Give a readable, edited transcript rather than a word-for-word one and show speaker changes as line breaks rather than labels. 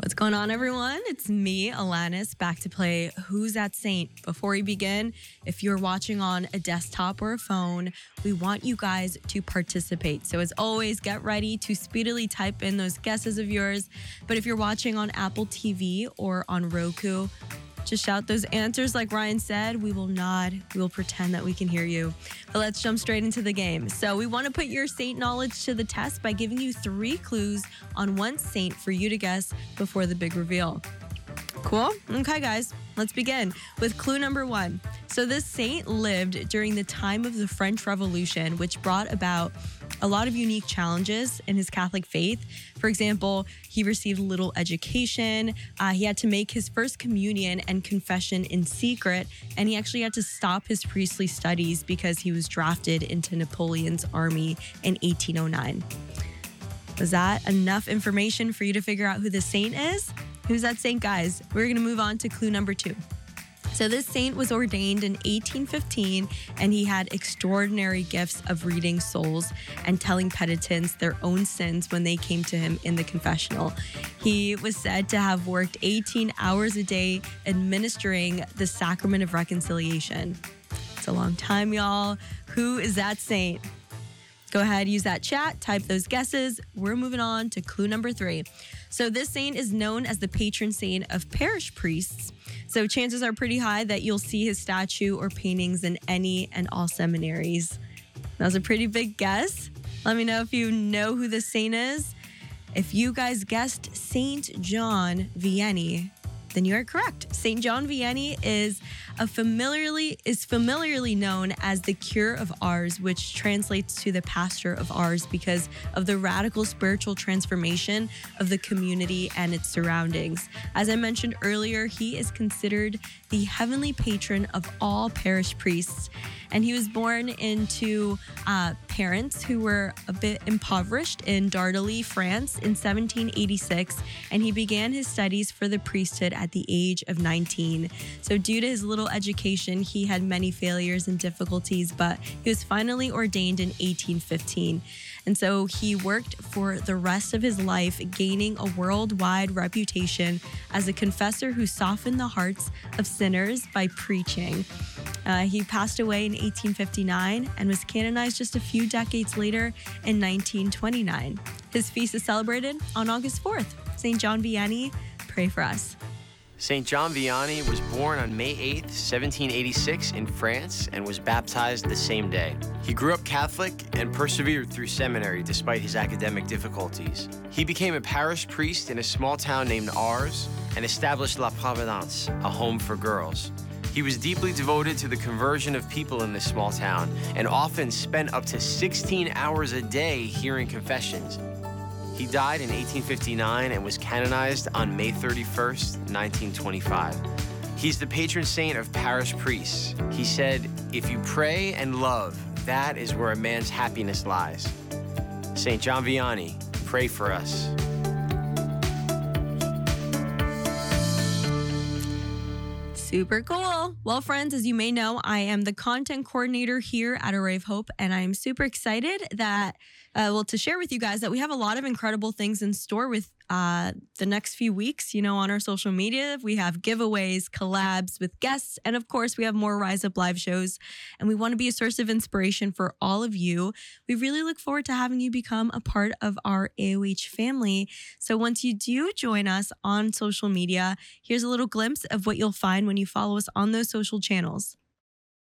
What's going on, everyone? It's me, Alanis, back to play Who's That Saint? Before we begin, if you're watching on a desktop or a phone, we want you guys to participate. So as always, get ready to speedily type in those guesses of yours. But if you're watching on Apple TV or on Roku, just shout those answers like Ryan said. We will nod. We will pretend that we can hear you. But let's jump straight into the game. So we want to put your saint knowledge to the test by giving you 3 clues on one saint for you to guess before the big reveal. Cool? Okay, guys, let's begin with clue number 1. So this saint lived during the time of the French Revolution, which brought about a lot of unique challenges in his Catholic faith. For example, he received little education. He had to make his first communion and confession in secret, and he actually had to stop his priestly studies because he was drafted into Napoleon's army in 1809. Was that enough information for you to figure out who the saint is? Who's that saint, guys? We're going to move on to clue number 2. So this saint was ordained in 1815, and he had extraordinary gifts of reading souls and telling penitents their own sins when they came to him in the confessional. He was said to have worked 18 hours a day administering the sacrament of reconciliation. It's a long time, y'all. Who is that saint? Go ahead, use that chat, type those guesses. We're moving on to clue number 3. So this saint is known as the patron saint of parish priests. So chances are pretty high that you'll see his statue or paintings in any and all seminaries. That was a pretty big guess. Let me know if you know who this saint is. If you guys guessed Saint John Vianney, then you are correct. Saint John Vianney is familiarly known as the Cure of Ars, which translates to the Pastor of Ars because of the radical spiritual transformation of the community and its surroundings. As I mentioned earlier, he is considered the heavenly patron of all parish priests, and he was born into parents who were a bit impoverished in Dardilly, France in 1786, and he began his studies for the priesthood at the age of 19. So due to his little education, he had many failures and difficulties, but he was finally ordained in 1815. And so he worked for the rest of his life, gaining a worldwide reputation as a confessor who softened the hearts of sinners by preaching. He passed away in 1859 and was canonized just a few decades later in 1929. His feast is celebrated on August 4th. St. John Vianney, pray for us.
St. John Vianney was born on May 8th, 1786 in France and was baptized the same day. He grew up Catholic and persevered through seminary despite his academic difficulties. He became a parish priest in a small town named Ars and established La Providence, a home for girls. He was deeply devoted to the conversion of people in this small town and often spent up to 16 hours a day hearing confessions. He died in 1859 and was canonized on May 31st, 1925. He's the patron saint of parish priests. He said, "If you pray and love, that is where a man's happiness lies." St. John Vianney, pray for us.
Super cool. Well, friends, as you may know, I am the content coordinator here at Array of Hope, and I'm super excited that, to share with you guys that we have a lot of incredible things in store with the next few weeks. You know, on our social media, we have giveaways, collabs with guests, and of course, we have more Rise Up live shows, and we want to be a source of inspiration for all of you. We really look forward to having you become a part of our AOH family. So once you do join us on social media, here's a little glimpse of what you'll find when you follow us on those social channels.